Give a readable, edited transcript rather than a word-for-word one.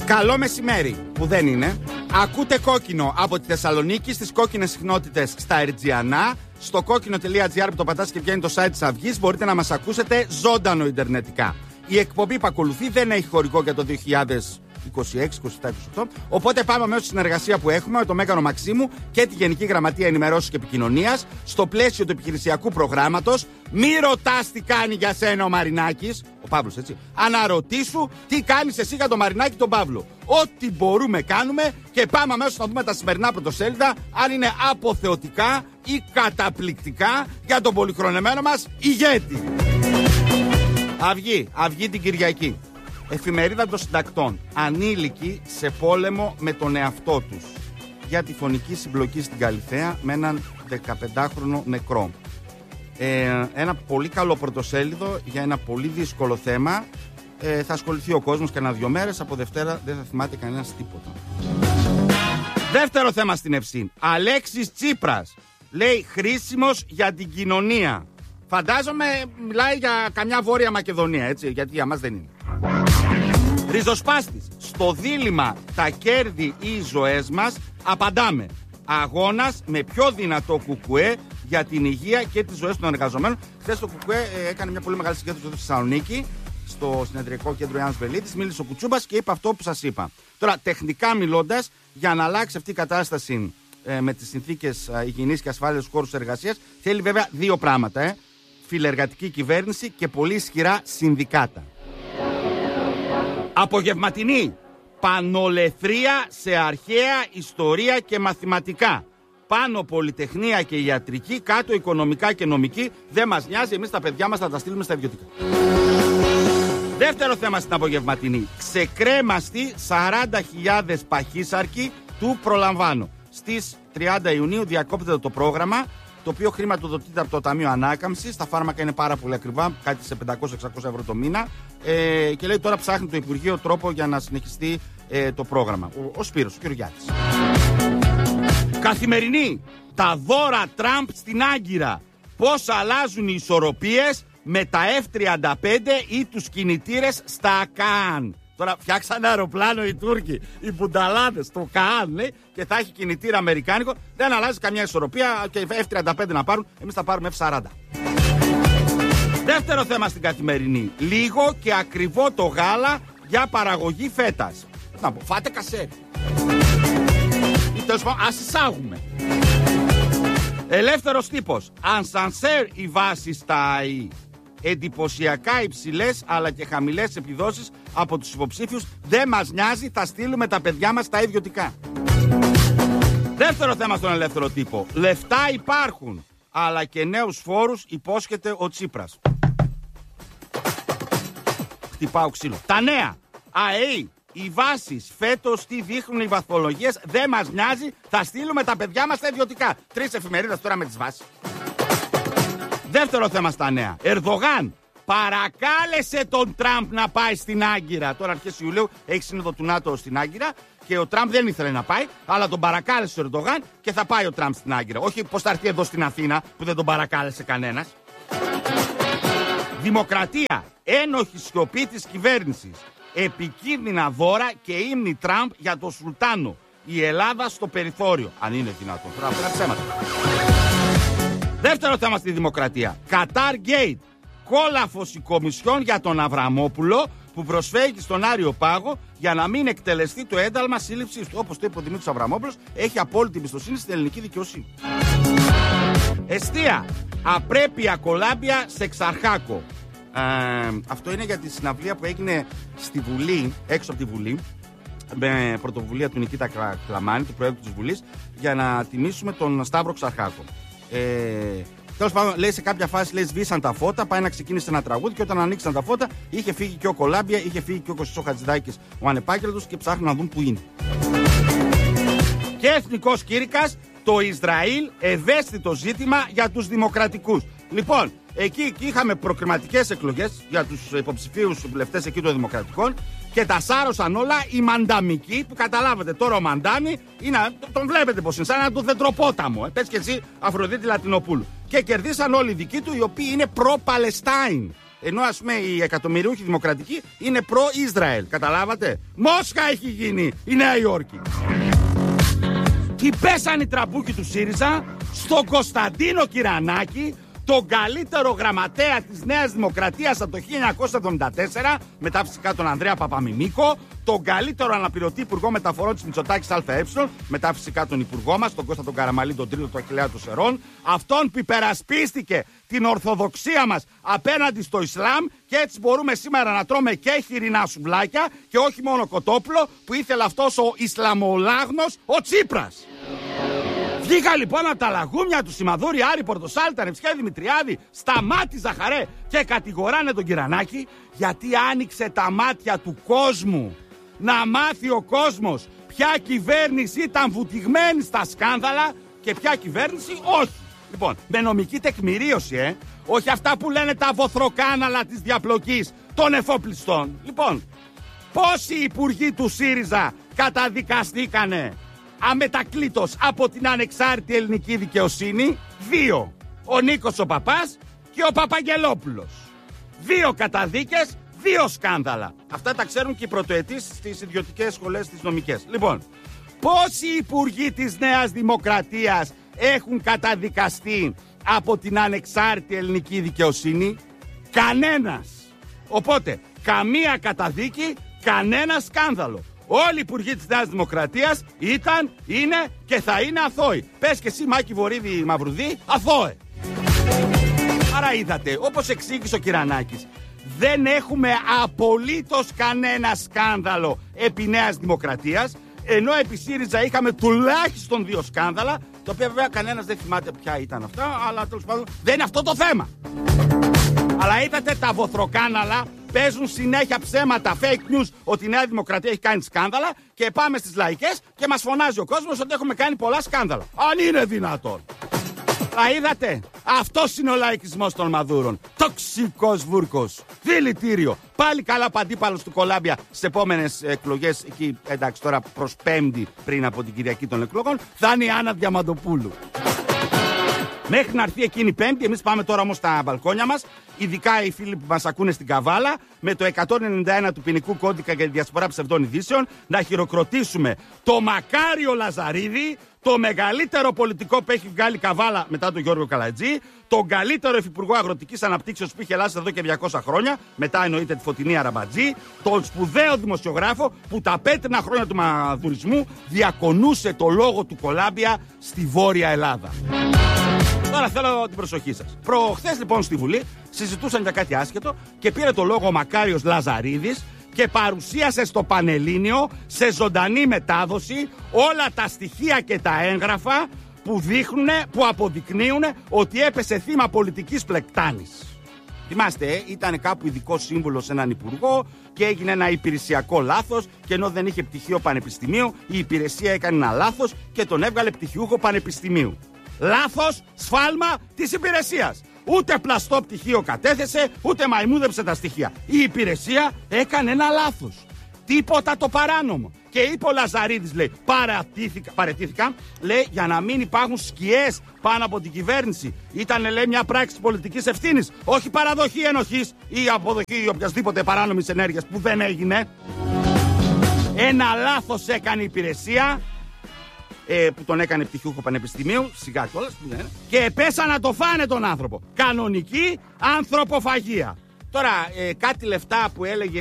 Καλό μεσημέρι, που δεν είναι. Ακούτε Κόκκινο από τη Θεσσαλονίκη, στις κόκκινες συχνότητες στα Ερτζιανά. Στο κόκκινο.gr που το πατάς και βγαίνει το site της Αυγής, μπορείτε να μας ακούσετε ζωντανό ιντερνετικά. Η εκπομπή που ακολουθεί δεν έχει χορηγό για το 2026-27-28. Οπότε πάμε αμέσως στη συνεργασία που έχουμε με τον Μέγανο Μαξίμου και τη Γενική Γραμματεία Ενημερώσεως και Επικοινωνίας στο πλαίσιο του επιχειρησιακού προγράμματος. Μη ρωτάς τι κάνει για σένα ο Μαρινάκης, ο Παύλος, έτσι. Αναρωτήσου τι κάνεις εσύ για τον Μαρινάκη τον Παύλο. Ό,τι μπορούμε κάνουμε και πάμε αμέσως να δούμε τα σημερινά πρωτοσέλιδα αν είναι αποθεωτικά ή καταπληκτικά για τον πολυχρονεμένο μας ηγέτη. Αυγή την Κυριακή. Εφημερίδα των συντακτών. Ανήλικοι σε πόλεμο με τον εαυτό τους. Για τη φωνική συμπλοκή στην Καλιθέα με έναν 15χρονο νεκρό. Ένα πολύ καλό πρωτοσέλιδο για ένα πολύ δύσκολο θέμα. Θα ασχοληθεί ο κόσμος και 1-2 μέρες. Από Δευτέρα δεν θα θυμάται κανένας τίποτα. Δεύτερο θέμα στην Ευσύν. Αλέξης Τσίπρας. Λέει χρήσιμος για την κοινωνία. Φαντάζομαι μιλάει για καμιά Βόρεια Μακεδονία, έτσι, γιατί για μας δεν είναι. Ριζοσπάστης. Στο δίλημμα τα κέρδη ή οι ζωές μας απαντάμε. Αγώνας με πιο δυνατό κουκουέ για την υγεία και τις ζωές των εργαζομένων. Χθες το κουκουέ έκανε μια πολύ μεγάλη συγκέντρωση στη Θεσσαλονίκη, στο συνεδριακό κέντρο Ιάννης Βελίτης. Μίλησε ο Κουτσούμπας και είπε αυτό που σας είπα. Τώρα, τεχνικά μιλώντας, για να αλλάξει αυτή η κατάσταση με τις συνθήκες υγιεινής και ασφάλειας στους χώρους εργασίας, θέλει βέβαια δύο πράγματα. Φιλεργατική κυβέρνηση και πολύ ισχυρά συνδικάτα. Απογευματινή. Πανολεθρία σε αρχαία ιστορία και μαθηματικά. Πάνω πολυτεχνία και ιατρική, κάτω οικονομικά και νομική. Δεν μας νοιάζει, εμείς τα παιδιά μας θα τα στείλουμε στα ιδιωτικά. Δεύτερο θέμα στην απογευματινή. Ξεκρέμαστοι 40.000 παχύσαρκοι του προλαμβάνω. Στις 30 Ιουνίου διακόπτεται το πρόγραμμα, το οποίο χρηματοδοτείται από το Ταμείο Ανάκαμψης. Τα φάρμακα είναι πάρα πολύ ακριβά, κάτι σε 500-600 ευρώ το μήνα. Και λέει τώρα ψάχνει το Υπουργείο τρόπο για να συνεχιστεί το πρόγραμμα. Ο Σπύρος, ο Κυριάκης. Καθημερινή. Τα δώρα Τραμπ στην Άγκυρα. Πώς αλλάζουν οι ισορροπίες με τα F-35 ή τους κινητήρες στα ΚΑΑΝ. Τώρα φτιάξαν αεροπλάνο οι Τούρκοι, οι μπουνταλάδες, το ΚΑΑΝ, λέει, και θα έχει κινητήρα αμερικάνικο. Δεν αλλάζει καμιά ισορροπία και F-35 να πάρουν, εμείς θα πάρουμε F-40. Δεύτερο θέμα στην Καθημερινή. Λίγο και ακριβό το γάλα για παραγωγή φέτας. Να πω, φάτε κασέρι. Ή τέλος πάντων, ας εισάγουμε. Ελεύθερος τύπος. Ανσανσέρ η βάση στα ΑΕΗ. Εντυπωσιακά υψηλές αλλά και χαμηλές επιδόσεις από τους υποψήφιους. Δεν μας νοιάζει, θα στείλουμε τα παιδιά μας στα ιδιωτικά. Δεύτερο θέμα στον ελεύθερο τύπο. Λεφτά υπάρχουν, αλλά και νέους φόρους υπόσχεται ο Τσίπρας. Χτυπάω ξύλο. Τα νέα. ΑΕΗ. Οι βάσεις φέτος τι δείχνουν οι βαθμολογίες. Δεν μας νοιάζει, θα στείλουμε τα παιδιά μας στα ιδιωτικά. 3 εφημερίδες τώρα με τις βάσεις. Δεύτερο θέμα στα νέα. Ερδογάν παρακάλεσε τον Τραμπ να πάει στην Άγκυρα. Τώρα αρχές Ιουλίου έχει σύνοδο του ΝΑΤΟ στην Άγκυρα και ο Τραμπ δεν ήθελε να πάει, αλλά τον παρακάλεσε ο Ερδογάν και θα πάει ο Τραμπ στην Άγκυρα. Όχι πως θα έρθει εδώ στην Αθήνα που δεν τον παρακάλεσε κανένας. Δημοκρατία. Ένοχη σιωπή της κυβέρνησης. Επικίνδυνα δώρα και ύμνη Τραμπ για το Σουλτάνο. Η Ελλάδα στο περιθώριο. Αν είναι δυνατόν. Τώρα αυτά είναι ψέματα. Δεύτερο θέμα στη Δημοκρατία. Κατάρ Γκέιτ. Κόλαφος η Κομισιόν για τον Αβραμόπουλο που προσφέρει στον Άριο Πάγο για να μην εκτελεστεί το ένταλμα σύλληψης του. Όπως το είπε ο Δημήτρης Αβραμόπουλος, έχει απόλυτη εμπιστοσύνη στην ελληνική δικαιοσύνη. Εστία. Απρέπεια κολάμπια σε Ξαρχάκο. Αυτό είναι για τη συναυλία που έγινε στη Βουλή, έξω από τη Βουλή, με πρωτοβουλία του Νικήτα Κλαμάνη, του Προέδρου της Βουλής, για να τιμήσουμε τον Σταύρο Ξαρχάκο. Τέλος πάντων, λέει σε κάποια φάση, λέει, σβήσαν τα φώτα, πάει να ξεκίνησε ένα τραγούδι και όταν ανοίξαν τα φώτα, είχε φύγει και ο Κολάμπια, είχε φύγει και ο Κωστής ο Χατζηδάκης, ο ανεπάγγελτος και ψάχνουν να δουν που είναι. Και εθνικός κήρυκας, το Ισραήλ, ευαίσθητο ζήτημα για τους δημοκρατικούς. Λοιπόν, εκεί είχαμε προκριματικές εκλογές για τους υποψηφίους βουλευτές εκεί των δημοκρατικών και τα σάρωσαν όλα οι μανταμικοί που καταλάβατε τώρα ο Μαντάμι είναι, τον βλέπετε πως είναι σαν ένα του δεντροπόταμο. Πες και εσύ Αφροδίτη Λατινοπούλου. Και κερδίσαν όλοι οι δικοί του οι οποίοι είναι προ-Παλαιστάιν. Ενώ ας πούμε οι εκατομμυριούχοι δημοκρατικοί είναι προ-Ισραήλ. Καταλάβατε? Μόσχα έχει γίνει η Νέα Υόρκη. Τι πέσαν οι τραμπούκοι του ΣΥΡΙΖΑ στον Κωνσταντίνο Κυρανάκη, τον καλύτερο γραμματέα της Νέας Δημοκρατίας από το 1974, μετά φυσικά τον Ανδρέα Παπαμιμίκο, τον καλύτερο αναπληρωτή υπουργό μεταφορών της Μητσοτάκης ΑΕ, μετά φυσικά τον υπουργό μας, τον Κώστα τον Καραμαλή, τον τρίτο του Αχιλλέα του Σερών, αυτόν που υπερασπίστηκε την ορθοδοξία μας απέναντι στο Ισλάμ, και έτσι μπορούμε σήμερα να τρώμε και χοιρινά σουβλάκια και όχι μόνο κοτόπουλο που ήθελε αυτός ο Ισλαμολάγνος ο Τσίπρας. Βγήκα λοιπόν από τα λαγούμια του Σιμαδούρη, Άρη Πορτοσάλτη, Νευσχέδη Δημητριάδη, Σταμάτη Ζαχαρέ και κατηγοράνε τον Κυρανάκη γιατί άνοιξε τα μάτια του κόσμου. Να μάθει ο κόσμος ποια κυβέρνηση ήταν βουτυγμένη στα σκάνδαλα και ποια κυβέρνηση όχι. Λοιπόν, με νομική τεκμηρίωση, όχι αυτά που λένε τα βοθροκάναλα της διαπλοκής των εφοπλιστών. Λοιπόν, πόσοι υπουργοί του ΣΥΡΙΖΑ καταδικαστήκανε αμετακλήτως από την ανεξάρτητη ελληνική δικαιοσύνη? 2. Ο Νίκος ο Παπάς και ο Παπαγγελόπουλος. 2 καταδίκες, 2 σκάνδαλα. Αυτά τα ξέρουν και οι πρωτοετής στις ιδιωτικές σχολές τις νομικές. Λοιπόν, πόσοι υπουργοί της Νέας Δημοκρατίας έχουν καταδικαστεί από την ανεξάρτητη ελληνική δικαιοσύνη? Κανένας. Οπότε, καμία καταδίκη, κανένα σκάνδαλο. Όλοι οι υπουργοί της Νέας Δημοκρατίας ήταν, είναι και θα είναι αθώοι. Πες και εσύ, Μάκη Βορίδη Μαυρουδή, αθώε. Άρα είδατε, όπως εξήγησε ο Κυρανάκης, δεν έχουμε απολύτως κανένα σκάνδαλο επί Νέας Δημοκρατίας, ενώ επί ΣΥΡΙΖΑ είχαμε τουλάχιστον 2 σκάνδαλα, τα οποία βέβαια κανένας δεν θυμάται ποια ήταν αυτά, αλλά τέλος πάντων δεν είναι αυτό το θέμα. Αλλά είδατε, τα βοθροκάναλα παίζουν συνέχεια ψέματα, fake news, ότι η Νέα Δημοκρατία έχει κάνει σκάνδαλα, και πάμε στις λαϊκές και μας φωνάζει ο κόσμος ότι έχουμε κάνει πολλά σκάνδαλα. Αν είναι δυνατόν. Α, είδατε, αυτός είναι ο λαϊκισμός των Μαδούρων. Τοξικός βούρκος, δηλητήριο. Πάλι καλά αντίπαλος του Κολάμπια στις επόμενες εκλογές, εκεί εντάξει τώρα προς Πέμπτη πριν από την Κυριακή των εκλογών, θα είναι η Άννα Διαμαντοπούλου. Μέχρι να έρθει εκείνη η Πέμπτη, εμείς πάμε τώρα όμως στα μπαλκόνια μας, ειδικά οι φίλοι που μας ακούνε στην Καβάλα, με το 191 του ποινικού κώδικα για τη διασπορά ψευδών ειδήσεων, να χειροκροτήσουμε το Μακάριο Λαζαρίδη, το μεγαλύτερο πολιτικό που έχει βγάλει Καβάλα μετά τον Γιώργο Καλατζή, τον καλύτερο υφυπουργό αγροτικής αναπτύξεως που είχε αλλάξει εδώ και 200 χρόνια, μετά εννοείται τη Φωτεινή Αραμπατζή, τον σπουδαίο δημοσιογράφο που τα πέτρινα χρόνια του μαδουρισμού διακονούσε το λόγο του Κολάμπια στη Βόρεια Ελλάδα. Τώρα θέλω την προσοχή σας. Προχθές λοιπόν στη Βουλή συζητούσαν για κάτι άσχετο και πήρε το λόγο ο Μακάριος Λαζαρίδης και παρουσίασε στο Πανελλήνιο σε ζωντανή μετάδοση όλα τα στοιχεία και τα έγγραφα που δείχνουν, που αποδεικνύουν ότι έπεσε θύμα πολιτικής πλεκτάνης. Θυμάστε, ήταν κάπου ειδικό σύμβουλο σε έναν υπουργό και έγινε ένα υπηρεσιακό λάθος, και ενώ δεν είχε πτυχίο πανεπιστημίου, η υπηρεσία έκανε ένα λάθος και τον έβγαλε πτυχιούχο πανεπιστημίου. Λάθος, σφάλμα της υπηρεσίας. Ούτε πλαστό πτυχίο κατέθεσε, ούτε μαϊμούδεψε τα στοιχεία. Η υπηρεσία έκανε ένα λάθος. Τίποτα το παράνομο. Και είπε ο Λαζαρίδης, λέει, παραιτήθηκα, λέει, για να μην υπάρχουν σκιές πάνω από την κυβέρνηση. Ήταν, λέει, μια πράξη πολιτικής ευθύνης, όχι παραδοχή ενοχής ή αποδοχή οποιασδήποτε παράνομης ενέργειας που δεν έγινε. Ένα λάθος έκανε η υπηρεσία, που τον έκανε πτυχιούχο πανεπιστημίου, σιγά κιόλας, και πέσα να το φάνε τον άνθρωπο. Κανονική ανθρωποφαγία. Τώρα, κάτι λεφτά που έλεγε